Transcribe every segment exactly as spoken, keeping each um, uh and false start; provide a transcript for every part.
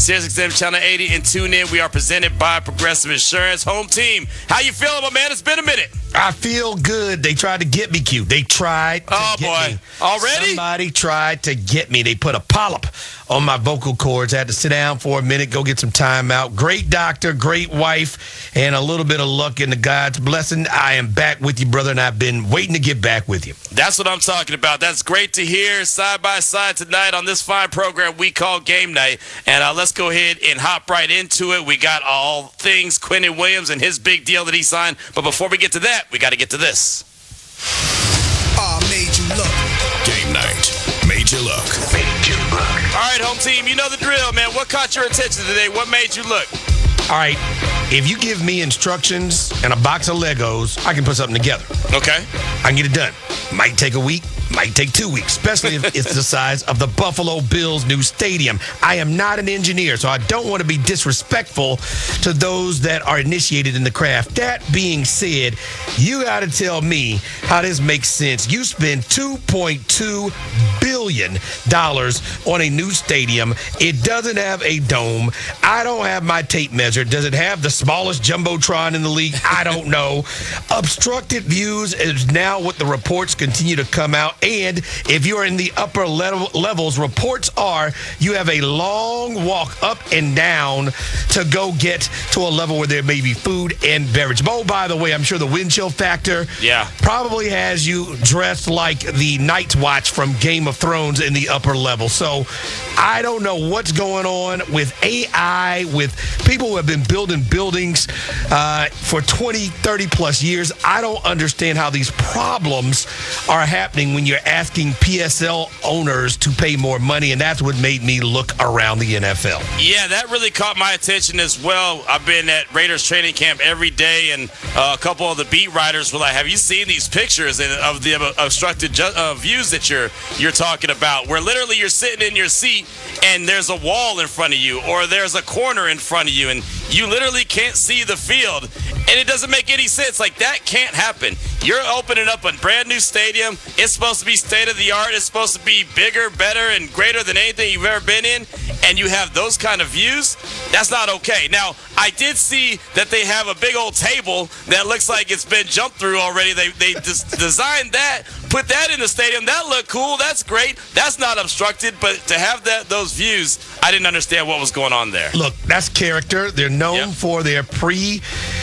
Sirius X M Channel eighty, and tune in. We are presented by Progressive Insurance. Home team, how you feeling, my man? It's been a minute. I feel good. They tried to get me, Q. They tried to oh, get boy. me. Already? Somebody tried to get me. They put a polyp on my vocal cords. I had to sit down for a minute, go get some time out. Great doctor, great wife, and a little bit of luck in the God's blessing. I am back with you, brother, and I've been waiting to get back with you. That's what I'm talking about. That's great to hear side by side tonight on this fine program we call Game Night. And uh, let's go ahead and hop right into it. We got all things Quinnen Williams and his big deal that he signed. But before we get to that, we got to get to this. I made you look. Game Night. Made you look. Made you look. All right, home team, you know the drill, man. What caught your attention today? What made you look? All right, if you give me instructions and a box of Legos, I can put something together. Okay. I can get it done. Might take a week, might take two weeks, especially if it's the size of the Buffalo Bills' new stadium. I am not an engineer, so I don't want to be disrespectful to those that are initiated in the craft. That being said, you got to tell me how this makes sense. You spend two point two billion dollars on a new stadium. It doesn't have a dome. I don't have my tape measure. Does it have the smallest jumbotron in the league? I don't know. Obstructed views is now what the reports continue to come out. And if you're in the upper level, levels, reports are you have a long walk up and down to go get to a level where there may be food and beverage. Oh, by the way, I'm sure the wind chill factor yeah. probably has you dressed like the Night's Watch from Game of Thrones in the upper level. So I don't know what's going on with A I, with people who have been building buildings uh, for twenty, thirty plus years. I don't understand how these problems are happening when you're asking P S L owners to pay more money, and that's what made me look around the N F L. Yeah, that really caught my attention as well. I've been at Raiders training camp every day, and uh, a couple of the beat writers were like, have you seen these pictures of the obstructed ju- uh, views that you're you're talking about, where literally you're sitting in your seat and there's a wall in front of you or there's a corner in front of you and you literally can't see the field, and it doesn't make any sense. Like, that can't happen. You're opening up a brand new stadium. It's supposed to be state of the art. It's supposed to be bigger, better, and greater than anything you've ever been in, and you have those kind of views. That's not okay. Now, I did see that they have a big old table that looks like it's been jumped through already. They they des- designed that, put that in the stadium. That looked cool. That's great. That's not obstructed. But to have that those views, I didn't understand what was going on there. Look, that's character. They're known Yep. for their pre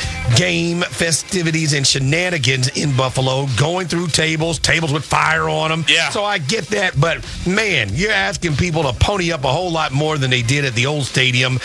game festivities and shenanigans in Buffalo, going through tables, tables with fire on them. Yeah. So I get that, but man, you're asking people to pony up a whole lot more than they did at the old stadium.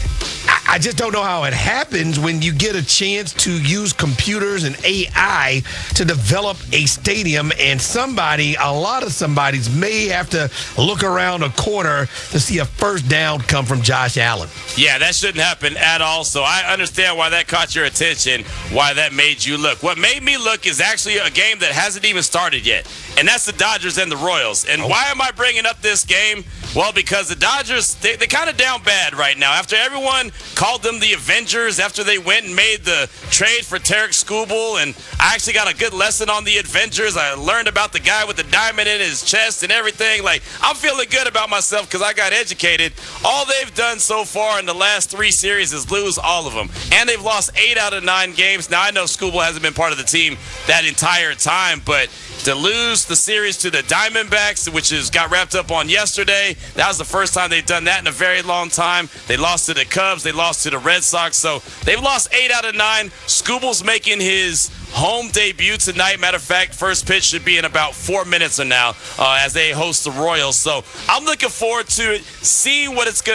I just don't know how it happens when you get a chance to use computers and A I to develop a stadium, and somebody, a lot of somebody's may have to look around a corner to see a first down come from Josh Allen. Yeah, that shouldn't happen at all. So I understand why that caught your attention, why that made you look. What made me look is actually a game that hasn't even started yet, and that's the Dodgers and the Royals. And oh. why am I bringing up this game? Well, because the Dodgers, they, they're kind of down bad right now. After everyone called them the Avengers, after they went and made the trade for Tarek Skubal, and I actually got a good lesson on the Avengers. I learned about the guy with the diamond in his chest and everything. Like, I'm feeling good about myself because I got educated. All they've done so far in the last three series is lose all of them. And they've lost eight out of nine games. Now, I know Skubal hasn't been part of the team that entire time, but to lose the series to the Diamondbacks, which is got wrapped up on yesterday, that was the first time they've done that in a very long time. They lost to the Cubs. They lost to the Red Sox. So they've lost eight out of nine. Skubal's making his home debut tonight. Matter of fact, first pitch should be in about four minutes from now uh, as they host the Royals. So I'm looking forward to it, seeing what it's going to